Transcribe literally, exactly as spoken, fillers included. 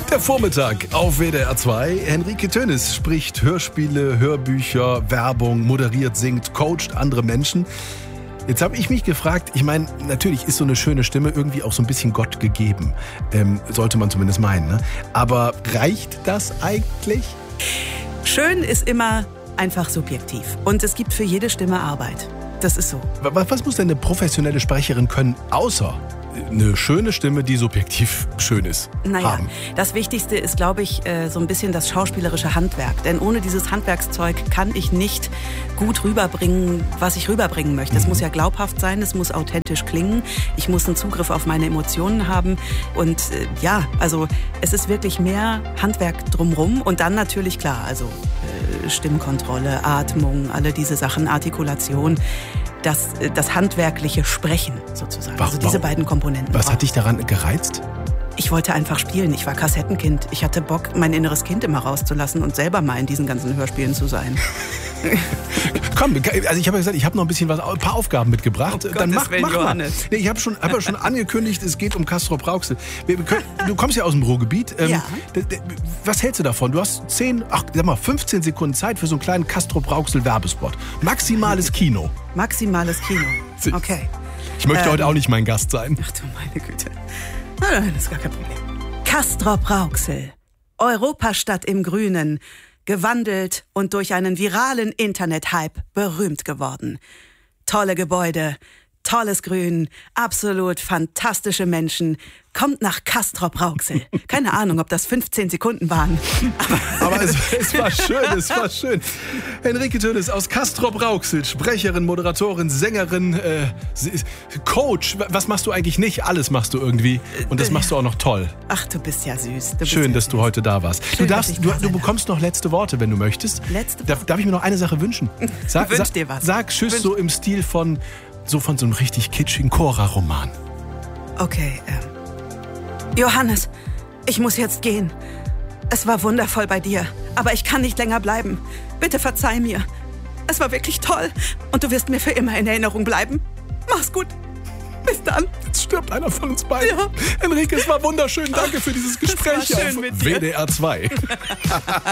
Der Vormittag auf W D R zwei. Henrike Tönnis spricht Hörspiele, Hörbücher, Werbung, moderiert, singt, coacht andere Menschen. Jetzt habe ich mich gefragt, ich meine, natürlich ist so eine schöne Stimme irgendwie auch so ein bisschen Gott gegeben. Ähm, sollte man zumindest meinen, ne? Aber reicht das eigentlich? Schön ist immer einfach subjektiv. Und es gibt für jede Stimme Arbeit. Das ist so. Was muss denn eine professionelle Sprecherin können, außer eine schöne Stimme, die subjektiv schön ist, naja, haben? Das Wichtigste ist, glaube ich, so ein bisschen das schauspielerische Handwerk. Denn ohne dieses Handwerkszeug kann ich nicht gut rüberbringen, was ich rüberbringen möchte. Mhm. Es muss ja glaubhaft sein, es muss authentisch klingen. Ich muss einen Zugriff auf meine Emotionen haben. Und äh, ja, also es ist wirklich mehr Handwerk drumherum. Und dann natürlich, klar, also äh, Stimmkontrolle, Atmung, alle diese Sachen, Artikulation. Das, das handwerkliche Sprechen sozusagen. Warum? Also diese beiden Komponenten. Was hat dich daran gereizt? Ich wollte einfach spielen. Ich war Kassettenkind. Ich hatte Bock, mein inneres Kind immer rauszulassen und selber mal in diesen ganzen Hörspielen zu sein. Komm, also ich habe ja gesagt, ich habe noch ein bisschen was, ein paar Aufgaben mitgebracht. Oh Dann Gottes mach, Willen, mach mal. Johannes. Nee, ich habe schon, hab ja schon angekündigt, es geht um Castrop-Rauxel. Wir, wir können, du kommst ja aus dem Ruhrgebiet. Ähm, Ja. d- d- Was hältst du davon? Du hast zehn, ach, sag mal, fünfzehn Sekunden Zeit für so einen kleinen Castrop-Rauxel-Werbespot. Maximales Kino. Maximales Kino. Okay. Ich möchte Ähm. heute auch nicht mein Gast sein. Ach du meine Güte. Nein, das ist gar kein Problem. Castrop-Rauxel. Europastadt im Grünen. Gewandelt und durch einen viralen Internet-Hype berühmt geworden. Tolle Gebäude, tolles Grün, absolut fantastische Menschen. Kommt nach Castrop-Rauxel. Keine Ahnung, ob das fünfzehn Sekunden waren. Aber es, es war schön, es war schön. Henrike Tönnis aus Castrop-Rauxel, Sprecherin, Moderatorin, Sängerin, äh, Coach. Was machst du eigentlich nicht? Alles machst du irgendwie. Und das machst du auch noch toll. Ach, du bist ja süß. Du bist Schön, ja dass süß. du heute da warst. Schön, du dass ich darfst, du, da du sein bekommst noch letzte Worte, wenn du möchtest. Letzte Darf, darf ich mir noch eine Sache wünschen? Sag, Wünsch sag, dir was. Sag Tschüss Wünsch- so im Stil von so von so einem richtig kitschigen Cora-Roman. Okay, ähm. Johannes, ich muss jetzt gehen. Es war wundervoll bei dir, aber ich kann nicht länger bleiben. Bitte verzeih mir. Es war wirklich toll und du wirst mir für immer in Erinnerung bleiben. Mach's gut. Bis dann. Jetzt stirbt einer von uns beiden. Ja. Enrique, es war wunderschön. Danke für dieses Das war Gespräch schön auf mit dir. W D R zwei.